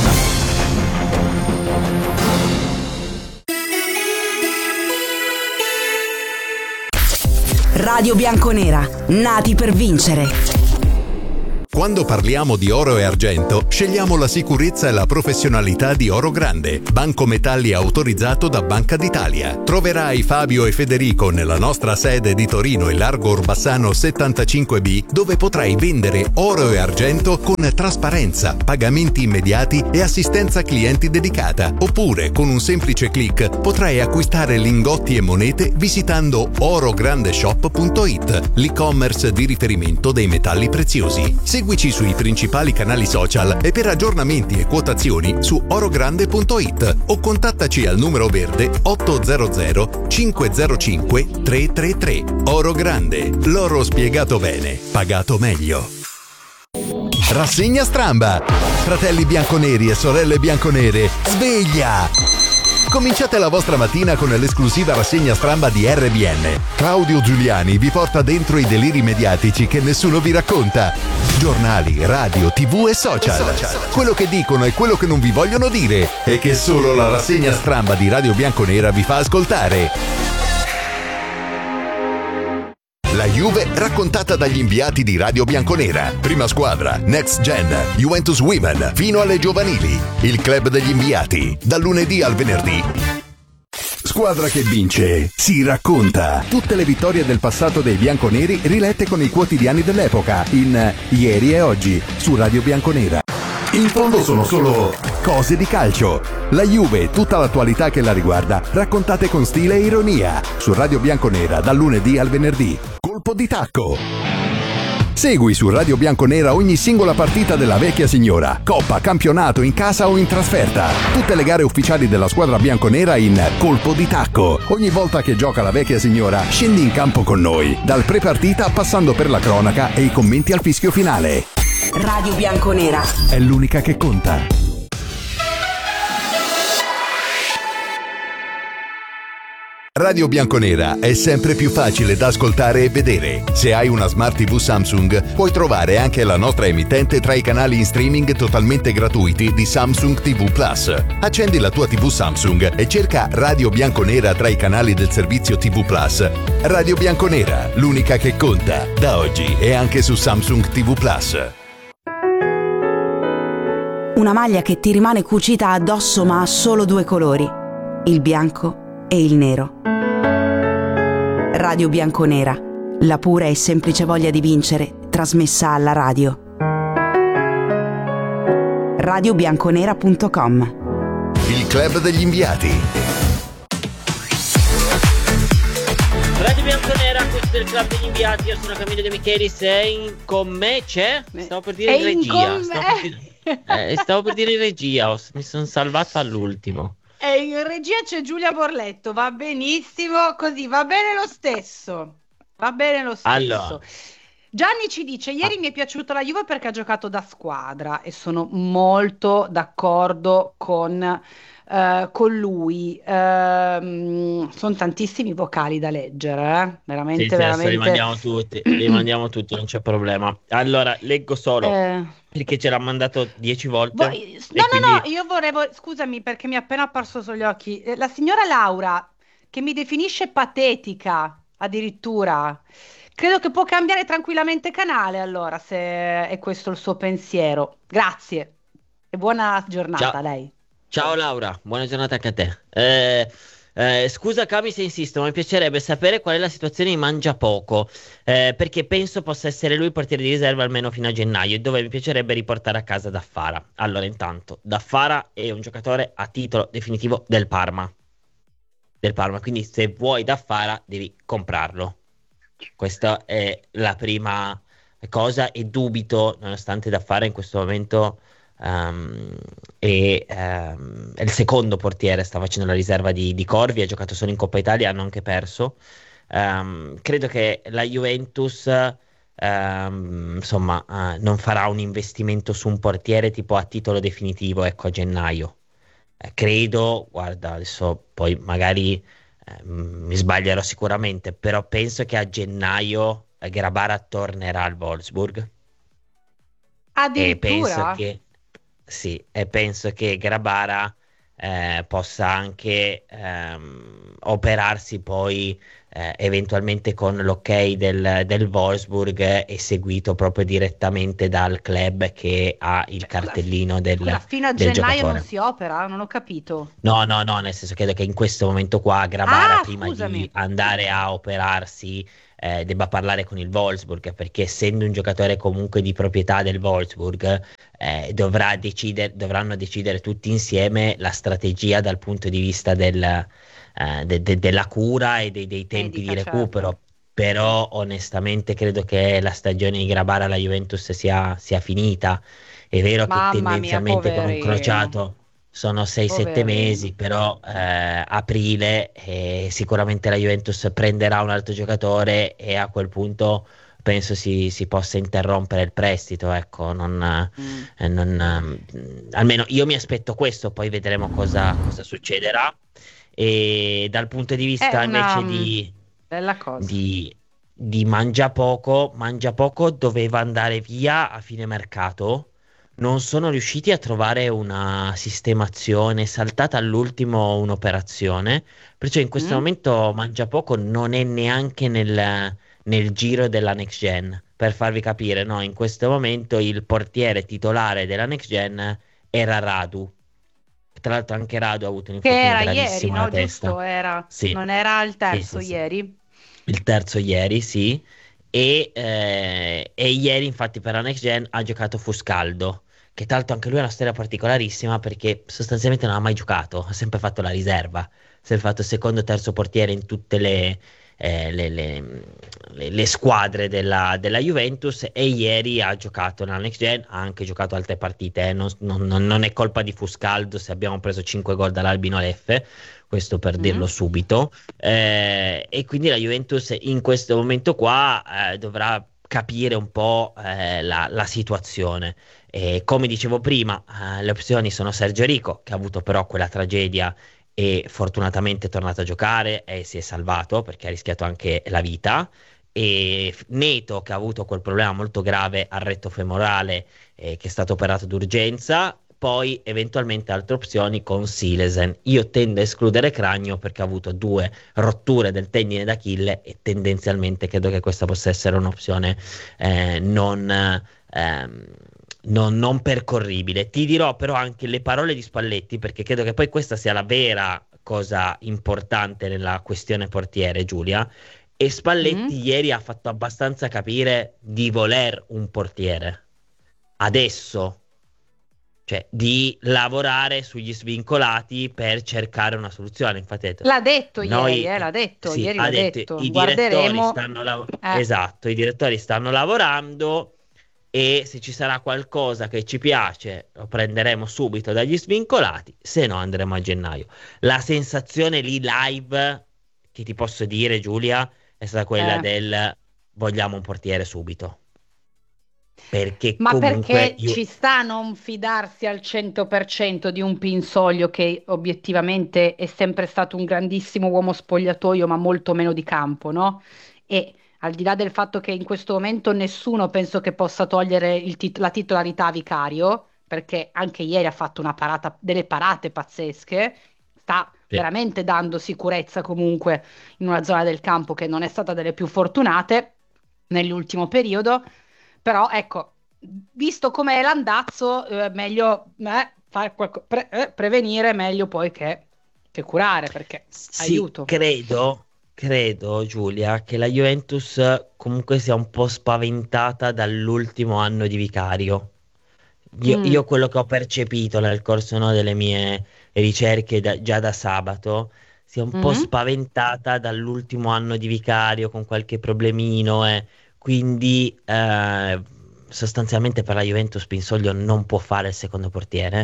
Radio Bianconera, nati per vincere. Quando parliamo di oro e argento, scegliamo la sicurezza e la professionalità di Oro Grande, banco metalli autorizzato da Banca d'Italia. Troverai Fabio e Federico nella nostra sede di Torino in Largo Orbassano 75B, dove potrai vendere oro e argento con trasparenza, pagamenti immediati e assistenza clienti dedicata. Oppure, con un semplice click, potrai acquistare lingotti e monete visitando orograndeshop.it, l'e-commerce di riferimento dei metalli preziosi. Seguici sui principali canali social e per aggiornamenti e quotazioni su orogrande.it o contattaci al numero verde 800 505 333. Oro Grande, l'oro spiegato bene, pagato meglio. Rassegna Stramba! Fratelli bianconeri e sorelle bianconere, sveglia! Cominciate la vostra mattina con l'esclusiva rassegna Stramba di RBN. Claudio Giuliani vi porta dentro i deliri mediatici che nessuno vi racconta. Giornali, radio, TV e social. Quello che dicono e quello che non vi vogliono dire e che solo la rassegna Stramba di Radio Bianconera vi fa ascoltare. La Juve raccontata dagli inviati di Radio Bianconera. Prima squadra, Next Gen, Juventus Women, fino alle giovanili. Il club degli inviati, dal lunedì al venerdì. Squadra che vince, si racconta. Tutte le vittorie del passato dei bianconeri rilette con i quotidiani dell'epoca in Ieri e Oggi su Radio Bianconera. In fondo sono solo cose di calcio. La Juve e tutta l'attualità che la riguarda, raccontate con stile e ironia su Radio Bianconera dal lunedì al venerdì. Colpo di tacco. Segui su Radio Bianconera ogni singola partita della vecchia signora, coppa, campionato, in casa o in trasferta. Tutte le gare ufficiali della squadra bianconera in Colpo di tacco. Ogni volta che gioca la vecchia signora, scendi in campo con noi, dal pre-partita passando per la cronaca e i commenti al fischio finale. Radio Bianconera è l'unica che conta. Radio Bianconera è sempre più facile da ascoltare e vedere. Se hai una Smart TV Samsung, puoi trovare anche la nostra emittente tra i canali in streaming totalmente gratuiti di Samsung TV Plus. Accendi la tua TV Samsung e cerca Radio Bianconera tra i canali del servizio TV Plus. Radio Bianconera, l'unica che conta, da oggi e anche su Samsung TV Plus. Una maglia che ti rimane cucita addosso ma ha solo due colori, il bianco e il nero. Radio Bianconera, la pura e semplice voglia di vincere, trasmessa alla radio. radiobianconera.com. Il club degli inviati. Radio Bianconera, questo è il club degli inviati. Io sono Camillo De Michelis e con me c'è. Stavo per dire in regia. Stavo per dire in regia. Mi sono salvato all'ultimo. E in regia c'è Giulia Borletto, va benissimo, così va bene lo stesso. Va bene lo stesso. Allora. Gianni ci dice: ieri mi è piaciuta la Juve perché ha giocato da squadra, e sono molto d'accordo con lui. Sono tantissimi vocali da leggere, veramente, sì, veramente. Li mandiamo tutti, non c'è problema. Allora, leggo solo perché ce l'ha mandato 10 volte. No, io volevo, scusami perché mi è appena apparso sugli occhi, la signora Laura che mi definisce patetica addirittura. Credo che può cambiare tranquillamente canale, allora, se è questo il suo pensiero. Grazie e buona giornata. Ciao. A lei. Ciao Laura, buona giornata anche a te. Scusa Cami se insisto, ma mi piacerebbe sapere qual è la situazione di Mangiapoco, perché penso possa essere lui il portiere di riserva almeno fino a gennaio, dove mi piacerebbe riportare a casa Daffara. Allora, intanto, Daffara è un giocatore a titolo definitivo del Parma, quindi se vuoi Daffara devi comprarlo. Questa è la prima cosa, e dubito, nonostante Daffara in questo momento è il secondo portiere, sta facendo la riserva di Corvi, ha giocato solo in Coppa Italia, hanno anche perso, credo che la Juventus insomma non farà un investimento su un portiere tipo a titolo definitivo, ecco, a gennaio. Credo, guarda, adesso poi magari mi sbaglierò sicuramente, però penso che a gennaio Grabara tornerà al Wolfsburg e penso Addirittura? che sì, e penso che Grabara possa anche operarsi poi eventualmente con l'ok del Wolfsburg e seguito proprio direttamente dal club che ha il cartellino Scusa, fino a del gennaio non giocatore. si opera? Non ho capito. No, no, no, nel senso credo che in questo momento qua Grabara, Ah, prima di scusami. andare a operarsi, debba parlare con il Wolfsburg, perché essendo un giocatore comunque di proprietà del Wolfsburg, dovranno decidere tutti insieme la strategia dal punto di vista della cura e dei tempi di Medica, certo. recupero. Però onestamente credo che la stagione di Grabara alla Juventus sia finita. È vero che Mamma mia, tendenzialmente con un poverino. crociato sono 6-7 Poverino. mesi, però aprile sicuramente la Juventus prenderà un altro giocatore e a quel punto penso si possa interrompere il prestito, ecco, Mm. almeno io mi aspetto questo, poi vedremo cosa succederà. E dal punto di È vista una invece di, bella cosa. di, di Mangiapoco doveva andare via a fine mercato. Non sono riusciti a trovare una sistemazione, è saltata all'ultimo un'operazione, perciò in questo Mm? momento Mangiapoco non è neanche nel giro della next gen. Per farvi capire, no, in questo momento il portiere titolare della next gen era Radu. Tra l'altro anche Radu ha avuto un Che infortunio era ieri, gravissimo alla no? testa. Giusto? Era. Sì, Non era il sì, terzo sì, sì. ieri? Il terzo ieri, sì. E ieri, infatti, per la Next Gen ha giocato Fuscaldo, che tra l'altro anche lui ha una storia particolarissima perché sostanzialmente non ha mai giocato, ha sempre fatto la riserva, ha sempre fatto secondo o terzo portiere in tutte eh, le- le- le squadre della Juventus e ieri ha giocato nella Next Gen, ha anche giocato altre partite, non è colpa di Fuscaldo se abbiamo preso 5 gol dall'Albino Leffe, questo per dirlo Mm? subito. E quindi la Juventus in questo momento qua dovrà capire un po' la situazione. E come dicevo prima, le opzioni sono Sergio Rico, che ha avuto però quella tragedia e fortunatamente è tornato a giocare e si è salvato perché ha rischiato anche la vita. E Neto, che ha avuto quel problema molto grave al retto femorale, che è stato operato d'urgenza. Poi eventualmente altre opzioni con Silesen. Io tendo a escludere Cragno perché ha avuto 2 rotture del tendine d'Achille e tendenzialmente credo che questa possa essere un'opzione ehm, non percorribile. Ti dirò però anche le parole di Spalletti perché credo che poi questa sia la vera cosa importante nella questione portiere, Giulia. E Mm? Spalletti ieri ha fatto abbastanza capire di voler un portiere. Adesso cioè di lavorare sugli svincolati per cercare una soluzione. Infatti, ha detto, L'ha detto ieri, noi l'ha detto, sì, ieri ha l'ha detto detto. i direttori Guarderemo. stanno Eh. esatto, i direttori stanno lavorando e se ci sarà qualcosa che ci piace lo prenderemo subito dagli svincolati, se no andremo a gennaio. La sensazione lì live che ti posso dire, Giulia, è stata quella Eh. del vogliamo un portiere subito. Perché Ma comunque perché io ci sta a non fidarsi al 100% di un Pinsoglio che obiettivamente è sempre stato un grandissimo uomo spogliatoio, ma molto meno di campo, no? E al di là del fatto che in questo momento nessuno penso che possa togliere la titolarità a Vicario, perché anche ieri ha fatto delle parate pazzesche, sta sì. veramente dando sicurezza comunque in una zona del campo che non è stata delle più fortunate nell'ultimo periodo. Però ecco, visto com'è l'andazzo, meglio prevenire meglio poi che curare, perché Sì, aiuto. credo Giulia che la Juventus comunque sia un po' spaventata dall'ultimo anno di Vicario. Io Mm, quello che ho percepito nel corso, no, delle mie ricerche già da sabato, si è un po' mm. spaventata dall'ultimo anno di Vicario con qualche problemino e quindi sostanzialmente per la Juventus Pinsoglio non può fare il secondo portiere.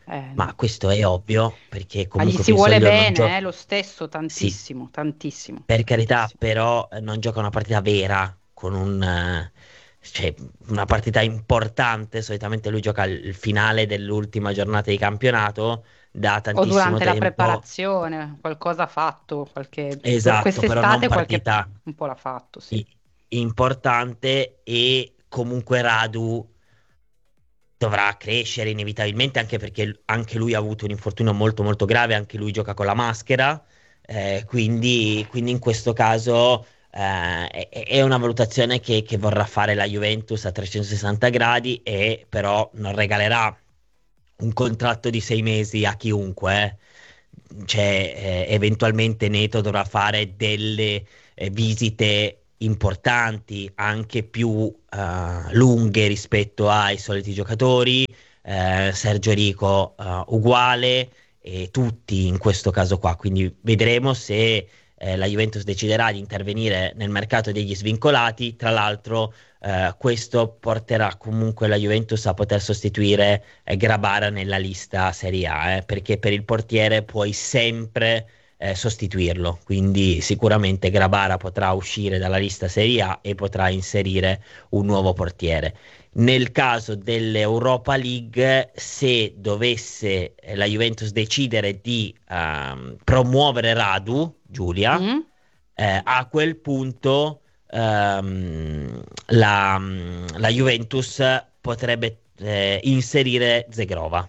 Ma questo è ovvio, perché Ma gli comunque si vuole Pinsoglio non bene, gioca. lo stesso, Sì, tantissimo, tantissimo, per carità, tantissimo. però non gioca una partita vera, cioè, una partita importante. Solitamente lui gioca il finale dell'ultima giornata di campionato, da O tantissimo durante la tempo. preparazione, qualcosa ha fatto, Esatto, però non quest'estate qualche partita un po' l'ha fatto, sì. i- importante, e comunque Radu dovrà crescere inevitabilmente, anche perché anche lui ha avuto un infortunio molto molto grave, anche lui gioca con la maschera, quindi in questo caso è una valutazione che vorrà fare la Juventus a 360 gradi, e però non regalerà un contratto di 6 mesi a chiunque. Cioè, eventualmente Neto dovrà fare delle visite importanti, anche più lunghe rispetto ai soliti giocatori. Sergio Rico uguale, e tutti in questo caso qua. Quindi vedremo se la Juventus deciderà di intervenire nel mercato degli svincolati. Tra l'altro, questo porterà comunque la Juventus a poter sostituire Grabara nella lista Serie A, perché per il portiere puoi sempre sostituirlo. Quindi sicuramente Grabara potrà uscire dalla lista Serie A e potrà inserire un nuovo portiere. Nel caso dell'Europa League, se dovesse la Juventus decidere di promuovere Radu, Giulia, Mm? a quel punto la Juventus potrebbe inserire Zegrova.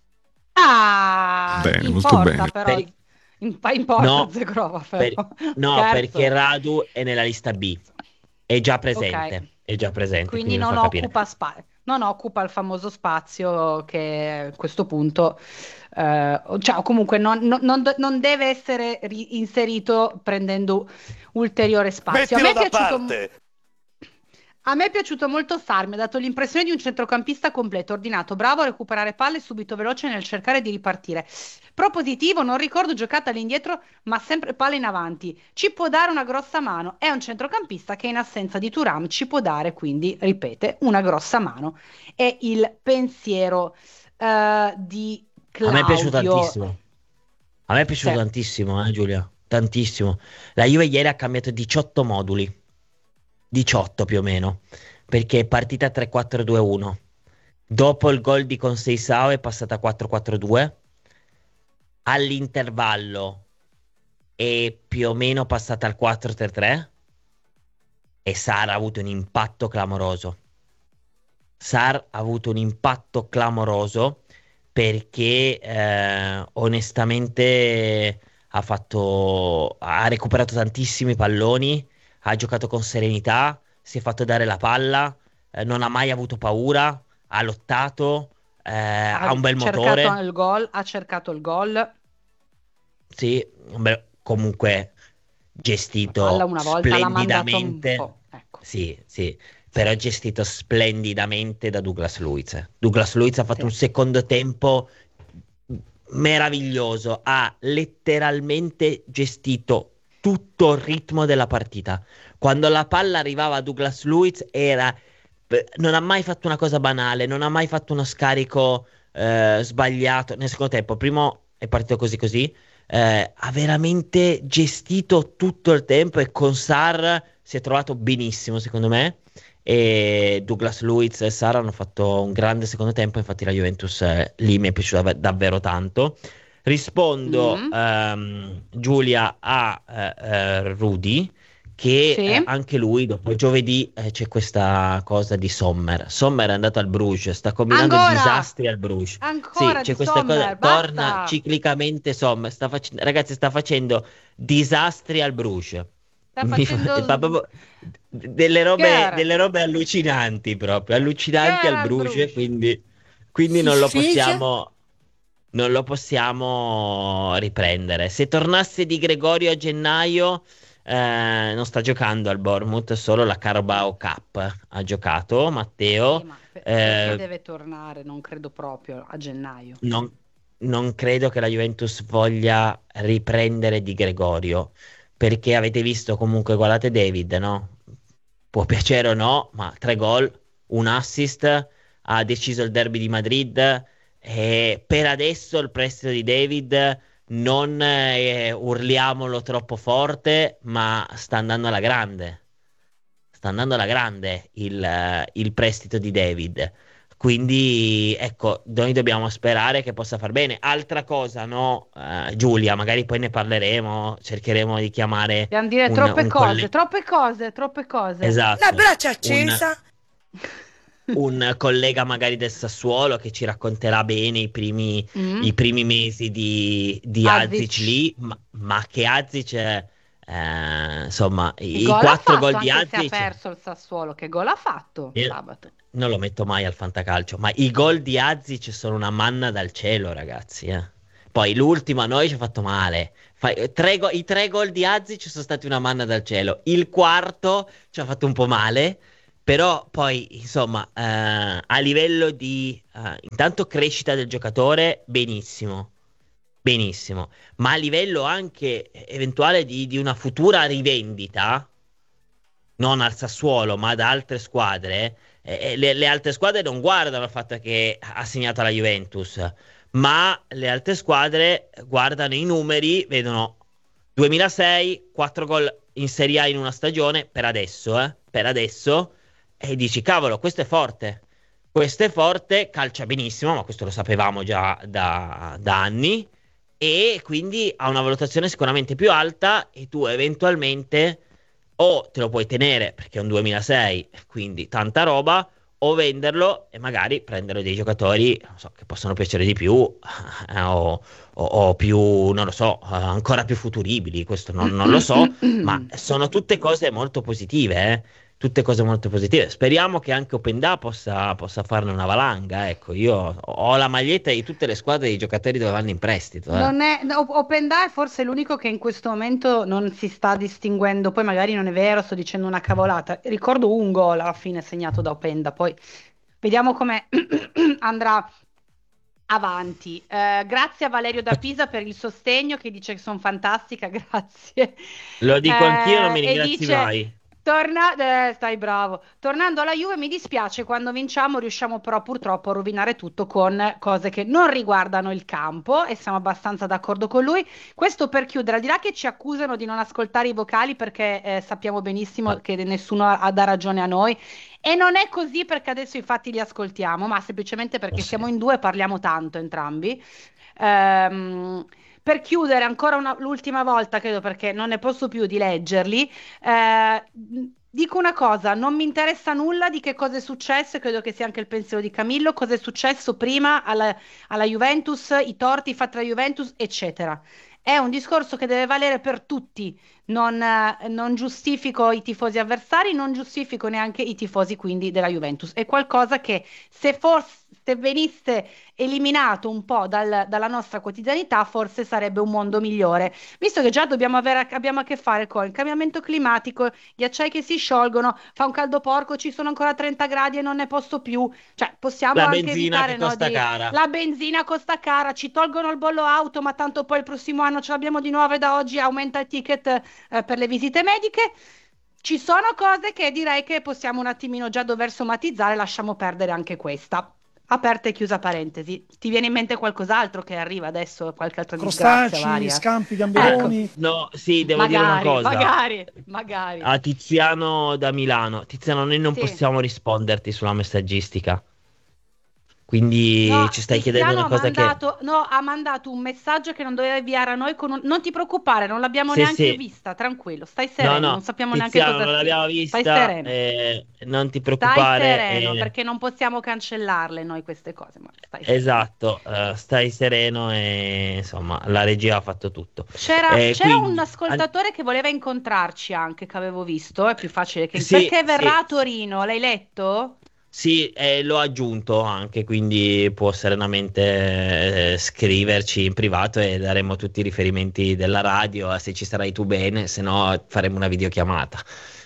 Ah, Bene, molto importa bene. però, importa No, Zegrova per- però, no, perché scherzo. Radu è nella lista B, è già Ok, presente, è già presente, quindi quindi non non fa capire. occupa non occupa il famoso spazio che a questo punto, cioè o comunque non deve essere inserito prendendo ulteriore spazio. Mettilo da parte! A me è piaciuto molto Sarr, mi ha dato l'impressione di un centrocampista completo, ordinato, bravo a recuperare palle, subito veloce nel cercare di ripartire. Propositivo, non ricordo giocata all'indietro, ma sempre palle in avanti. Ci può dare una grossa mano. È un centrocampista che in assenza di Thuram ci può dare, quindi, ripete, una grossa mano. È il pensiero di A me è piaciuto Claudio. tantissimo. A me è piaciuto Sì. tantissimo, Giulia. Tantissimo. La Juve ieri ha cambiato 18 moduli. 18 più o meno. Perché è partita 3-4-2-1. Dopo il gol di Conceição è passata a 4-4-2. All'intervallo è più o meno passata al 4-3-3. E Sarr ha avuto un impatto clamoroso. Sarr ha avuto un impatto clamoroso perché onestamente ha recuperato tantissimi palloni, ha giocato con serenità, si è fatto dare la palla, non ha mai avuto paura, ha lottato, ha un bel cercato motore. il gol, ha cercato il gol. Sì, beh, comunque La palla gestito una volta l'ha mandato un splendidamente. po'. Ecco. Sì, sì, però gestito splendidamente da Douglas Luiz. Douglas Luiz ha fatto Sì. un secondo tempo meraviglioso, ha letteralmente gestito tutto il ritmo della partita. Quando la palla arrivava a Douglas Luiz non ha mai fatto una cosa banale, non ha mai fatto uno scarico sbagliato nel secondo tempo. Primo è partito così. Ha veramente gestito tutto il tempo, e con Sarr si è trovato benissimo, secondo me. E Douglas Luiz e Sarr hanno fatto un grande secondo tempo. Infatti la Juventus lì mi è piaciuta davvero tanto. Rispondo, Giulia, a Rudy, che Sì. anche lui dopo giovedì c'è questa cosa di Sommer è andato al Bruges, sta combinando Ancora? disastri al Bruges. Ancora C'è di questa cosa, Sommer, torna basta. ciclicamente Sommer, ragazzi, sta facendo disastri al Bruges. Sta Mi facendo fa proprio delle robe allucinanti, proprio allucinanti Gara al al Bruges, Bruges. quindi non lo possiamo riprendere. Se tornasse Di Gregorio a gennaio, non sta giocando al Bournemouth, solo la Carabao Cup ha giocato, Matteo. Sì, ma perché deve tornare? Non credo proprio a gennaio. Non credo che la Juventus voglia riprendere Di Gregorio, perché avete visto comunque, guardate David, no? Può piacere o no, ma 3 gol, un assist, ha deciso il derby di Madrid. Per adesso il prestito di David non urliamolo troppo forte, ma sta andando alla grande. Sta andando alla grande il prestito di David. Quindi ecco, noi dobbiamo sperare che possa far bene. Altra cosa, no, Giulia, magari poi ne parleremo, cercheremo di chiamare Dobbiamo dire troppe cose. Esatto. La braccia accesa. Un collega magari del Sassuolo che ci racconterà bene i primi mesi di Azic lì, ma che Azic insomma, i 4 gol di Azic, se ha perso il Sassuolo, che gol ha fatto sabato? Non lo metto mai al fantacalcio, ma i gol di Azic sono una manna dal cielo, ragazzi, Poi l'ultimo a noi ci ha fatto male. I 3 gol di Azic sono stati una manna dal cielo. Il quarto ci ha fatto un po' male. Però poi, insomma, a livello di intanto crescita del giocatore, benissimo. Ma a livello anche eventuale di una futura rivendita, non al Sassuolo, ma da altre squadre, le altre squadre non guardano il fatto che ha segnato la Juventus, ma le altre squadre guardano i numeri, vedono 2006, 4 gol in Serie A in una stagione, per adesso, e dici, cavolo, questo è forte, calcia benissimo, ma questo lo sapevamo già da anni, e quindi ha una valutazione sicuramente più alta, e tu eventualmente o te lo puoi tenere perché è un 2006, quindi tanta roba, o venderlo e magari prendere dei giocatori, non so, che possono piacere di più, o più, non lo so, ancora più futuribili, questo non lo so, ma sono tutte cose molto positive, tutte cose molto positive. Speriamo che anche Openda possa farne una valanga. Ecco, io ho la maglietta di tutte le squadre dei giocatori dove vanno in prestito. Openda è forse l'unico che in questo momento non si sta distinguendo. Poi magari non è vero, sto dicendo una cavolata. Ricordo un gol alla fine segnato da Openda. Poi vediamo come andrà avanti. Grazie a Valerio da Pisa per il sostegno, che dice che sono fantastica. Grazie. Lo dico anch'io, non mi ringrazi mai. Stai bravo. Tornando alla Juve, mi dispiace, quando vinciamo riusciamo però purtroppo a rovinare tutto con cose che non riguardano il campo, e siamo abbastanza d'accordo con lui. Questo per chiudere, al di là che ci accusano di non ascoltare i vocali perché sappiamo benissimo che nessuno dà ragione a noi, e non è così perché adesso i fatti li ascoltiamo, ma semplicemente perché siamo in due e parliamo tanto entrambi. Per chiudere ancora l'ultima volta, credo, perché non ne posso più di leggerli, dico una cosa: non mi interessa nulla di che cosa è successo, e credo che sia anche il pensiero di Camillo, cosa è successo prima alla Juventus, i torti fatti alla Juventus, eccetera. È un discorso che deve valere per tutti. Non giustifico i tifosi avversari, non giustifico neanche i tifosi quindi della Juventus. È qualcosa che se venisse eliminato un po' dalla nostra quotidianità, forse sarebbe un mondo migliore, visto che già abbiamo a che fare con il cambiamento climatico, ghiacciai che si sciolgono, fa un caldo porco, ci sono ancora 30 gradi e non ne posso più, cioè possiamo anche evitare, cara. La benzina costa cara, ci tolgono il bollo auto, ma tanto poi il prossimo anno ce l'abbiamo di nuovo, e da oggi aumenta il ticket per le visite mediche. Ci sono cose che direi che possiamo un attimino già dover somatizzare, lasciamo perdere anche questa. Aperta e chiusa parentesi. Ti viene in mente qualcos'altro che arriva adesso? Qualche altra disgrazia varia? Scampi, gamberoni? No, sì, devo dire una cosa. Magari. A Tiziano da Milano. Tiziano, noi non possiamo risponderti sulla messaggistica. Quindi ci stai chiedendo una cosa ha mandato un messaggio che non doveva inviare a noi non ti preoccupare, non l'abbiamo neanche vista, tranquillo, stai sereno, non sappiamo neanche cosa non l'abbiamo vista, stai sereno. Non ti preoccupare. Stai sereno, perché non possiamo cancellarle noi queste cose, ma stai sereno. Esatto, stai sereno, e insomma la regia ha fatto tutto. C'era un ascoltatore che voleva incontrarci anche, che avevo visto, è più facile perché verrà a Torino, l'hai letto? Sì, l'ho aggiunto anche, quindi può serenamente scriverci in privato e daremo tutti i riferimenti della radio, se ci sarai tu bene, se no faremo una videochiamata.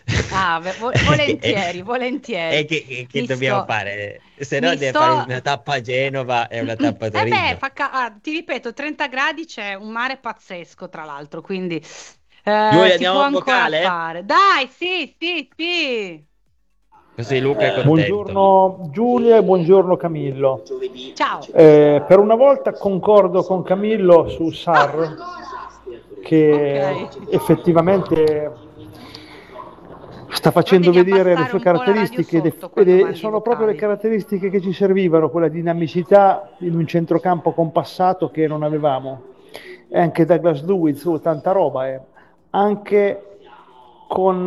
Volentieri. E che dobbiamo fare? Se no deve fare una tappa a Genova e una tappa a Torino. Ti ripeto, 30 gradi, c'è un mare pazzesco tra l'altro, quindi Giulia, si andiamo può a vocale? Fare. Dai, sì. Così Luca è contento. Buongiorno Giulia e buongiorno Camillo. Ciao. Per una volta concordo con Camillo su Sarr, che effettivamente sta facendo vedere le sue caratteristiche ed sono proprio le caratteristiche che ci servivano, quella dinamicità in un centrocampo compassato che non avevamo. E anche Douglas Luiz, tanta roba, anche con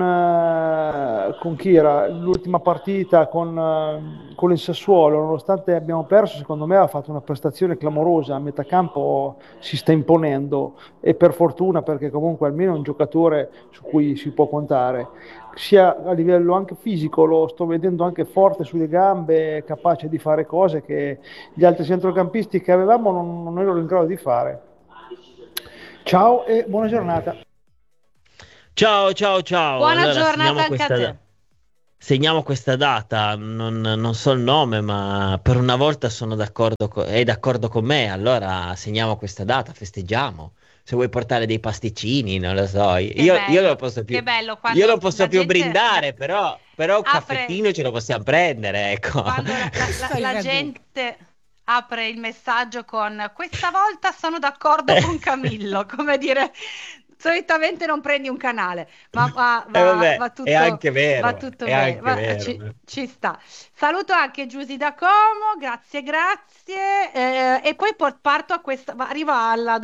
chi era l'ultima partita con il Sassuolo, nonostante abbiamo perso, secondo me ha fatto una prestazione clamorosa, a metà campo si sta imponendo, e per fortuna, perché comunque almeno è un giocatore su cui si può contare, sia a livello anche fisico, lo sto vedendo anche forte sulle gambe, capace di fare cose che gli altri centrocampisti che avevamo non erano in grado di fare. Ciao e buona giornata. Ciao. Buona Allora, giornata anche a te. Segniamo questa data, non so il nome, ma per una volta sono d'accordo, è d'accordo con me, allora segniamo questa data, festeggiamo. Se vuoi portare dei pasticcini, non lo so, io non lo posso più, Che bello, io non posso più gente brindare, però un caffettino ce lo possiamo prendere, ecco. Quando la gente apre il messaggio con questa volta sono d'accordo con Camillo, come dire, solitamente non prendi un canale, ma va tutto, è anche vero, va tutto è bene, anche vero. ci sta. Saluto anche Giusy da Como, grazie, e poi parto a arrivo alla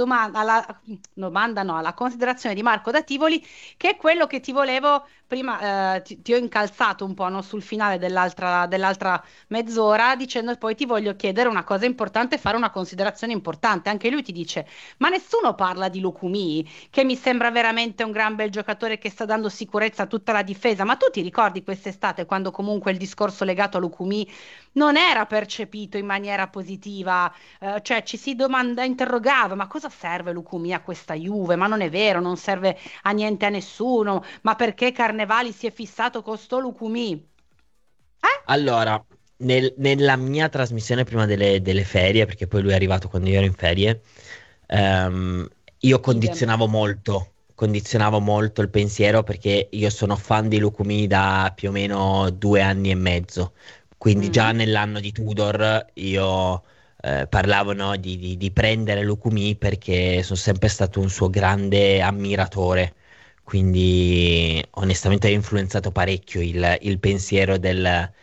alla considerazione di Marco da Tivoli, che è quello che ti volevo prima, ti ho incalzato un po', no, sul finale dell'altra mezz'ora, dicendo poi ti voglio chiedere una cosa importante, fare una considerazione importante. Anche lui ti dice, ma nessuno parla di Lukumi, che mi sembra veramente un gran bel giocatore che sta dando sicurezza a tutta la difesa, ma tu ti ricordi quest'estate quando comunque il discorso legato a Lukumi non era percepito in maniera positiva, cioè ci si interrogava, ma cosa serve Lukumi a questa Juve? Ma non è vero, non serve a niente a nessuno, ma perché Carnevali si è fissato con sto Lukumi? Allora, nella mia trasmissione prima delle ferie, perché poi lui è arrivato quando io ero in ferie, io condizionavo molto il pensiero, perché io sono fan di Lukumi da più o meno 2 anni e mezzo, quindi già nell'anno di Tudor io parlavo, no, di prendere Lukumi, perché sono sempre stato un suo grande ammiratore, quindi onestamente ha influenzato parecchio il pensiero della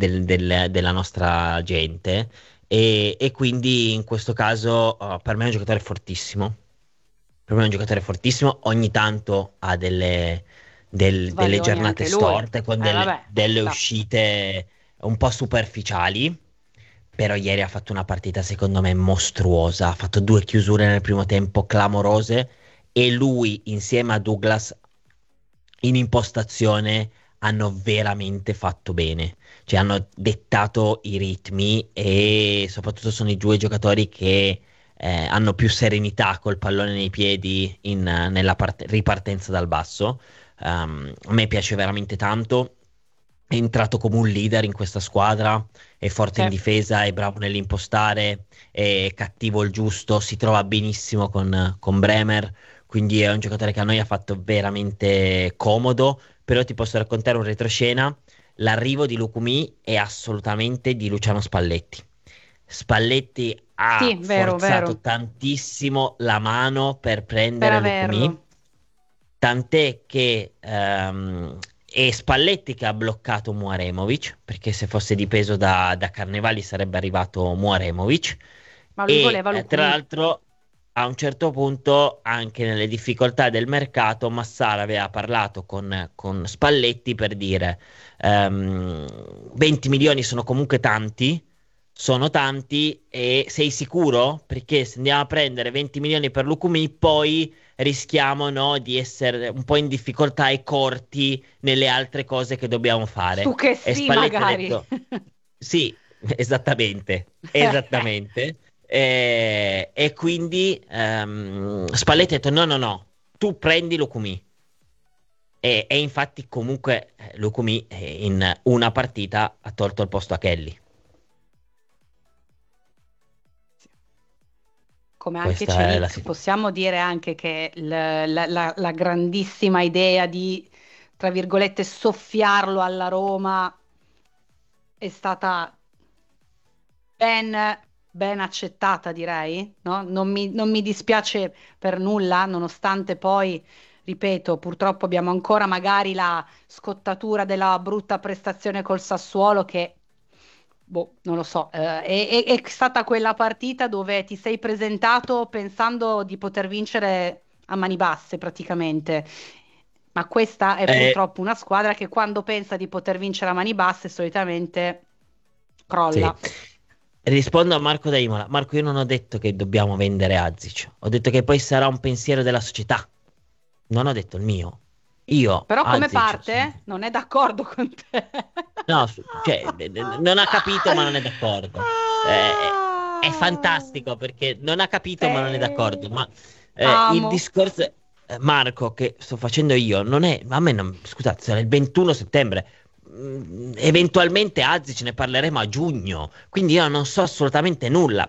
nostra gente, e quindi in questo caso per me è un giocatore fortissimo. Per me è un giocatore fortissimo, ogni tanto ha delle giornate storte con delle uscite un po' superficiali, però ieri ha fatto una partita secondo me mostruosa, ha fatto 2 chiusure nel primo tempo clamorose, e lui insieme a Douglas in impostazione hanno veramente fatto bene, cioè hanno dettato i ritmi, e soprattutto sono i 2 giocatori che hanno più serenità col pallone nei piedi nella ripartenza dal basso. A me piace veramente tanto, è entrato come un leader in questa squadra, è forte in difesa, è bravo nell'impostare, è cattivo il giusto, si trova benissimo con Bremer, quindi è un giocatore che a noi ha fatto veramente comodo. Però ti posso raccontare un retroscena: l'arrivo di Lukumi è assolutamente di Luciano Spalletti. Spalletti ha forzato tantissimo la mano per prendere Lukumi, tant'è che è Spalletti che ha bloccato Muaremovic, perché se fosse dipeso da Carnevali sarebbe arrivato Muaremovic, ma lui voleva Lukumi. Tra l'altro a un certo punto, anche nelle difficoltà del mercato, Massara aveva parlato con Spalletti per dire 20 milioni sono comunque tanti, e sei sicuro? Perché se andiamo a prendere 20 milioni per Lukumi poi rischiamo, no, di essere un po' in difficoltà e corti nelle altre cose che dobbiamo fare. Tu che e sì, Spalletti magari. ha detto, sì, esattamente. E quindi Spalletti ha detto no, tu prendi Lukumi, e infatti comunque Lukumi in una partita ha tolto il posto a Kelly. Come anche Questa possiamo dire anche che la grandissima idea di, tra virgolette, soffiarlo alla Roma è stata ben accettata, direi, no? Non mi dispiace per nulla, nonostante poi, ripeto, purtroppo abbiamo ancora magari la scottatura della brutta prestazione col Sassuolo che, non lo so, è stata quella partita dove ti sei presentato pensando di poter vincere a mani basse praticamente. Ma questa è purtroppo una squadra che quando pensa di poter vincere a mani basse solitamente crolla. Sì. Rispondo a Marco da Imola. Marco, io non ho detto che dobbiamo vendere Azic, ho detto che poi sarà un pensiero della società, non ho detto il mio. Io però come Azic, parte non è d'accordo con te. no, cioè, non ha capito ma non è d'accordo. È fantastico perché non ha capito ma non è d'accordo. Ma il discorso, Marco, che sto facendo io non è, a me non, scusate, sarà il 21 settembre. Eventualmente Azic ne parleremo a giugno, quindi io non so assolutamente nulla.